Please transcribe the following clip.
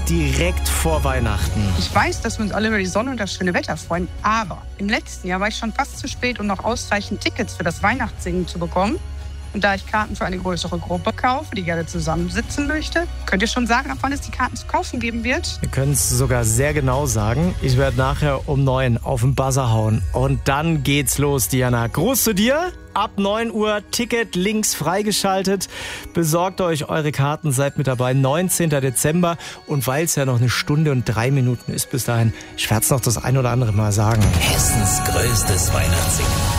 direkt vor Weihnachten. Ich weiß, dass wir uns alle über die Sonne und das schöne Wetter freuen, aber im letzten Jahr war ich schon fast zu spät, um noch ausreichend Tickets für das Weihnachtssingen zu bekommen. Und da ich Karten für eine größere Gruppe kaufe, die gerne zusammensitzen möchte, könnt ihr schon sagen, ab wann es die Karten zu kaufen geben wird? Wir können es sogar sehr genau sagen. Ich werde nachher um 9 auf den Buzzer hauen. Und dann geht's los, Diana. Gruß zu dir. Ab 9 Uhr Ticket links freigeschaltet. Besorgt euch eure Karten, seid mit dabei. 19. Dezember. Und weil es ja noch 1 Stunde und 3 Minuten ist bis dahin, ich werde es noch das ein oder andere Mal sagen. Hessens größtes Weihnachtssingen.